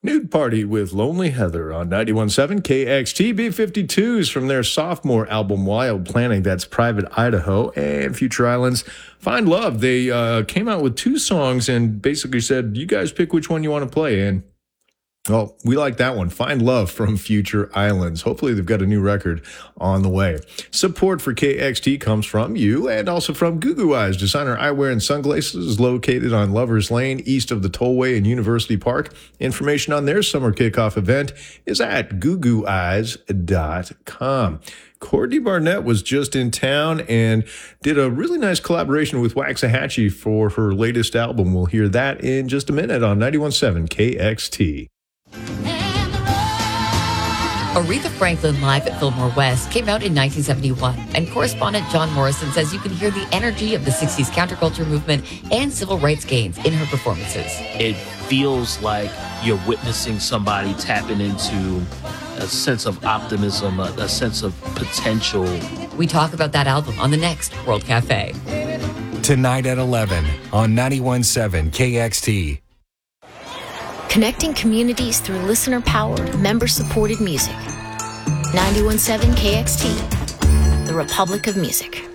Nude Party with Lonely Heather on 91.7 KXT. B-52s from their sophomore album Wild Planning, that's Private Idaho, and Future Islands, Find Love. They came out with two songs and basically said, you guys pick which one you want to play. And well, we like that one. Find Love from Future Islands. Hopefully they've got a new record on the way. Support for KXT comes from you and also from Goo Goo Eyes. Designer eyewear and sunglasses located on Lovers Lane, east of the Tollway in University Park. Information on their summer kickoff event is at googooeyes.com. Courtney Barnett was just in town and did a really nice collaboration with Waxahachie for her latest album. We'll hear that in just a minute on 91.7 KXT. Aretha Franklin Live at Fillmore West came out in 1971, and correspondent John Morrison says you can hear the energy of the 60s counterculture movement and civil rights gains in her performances. It feels like you're witnessing somebody tapping into a sense of optimism, a sense of potential. We talk about that album on the next World Cafe. Tonight at 11 on 91.7 KXT. Connecting communities through listener-powered, member-supported music. 91.7 KXT, the Republic of Music.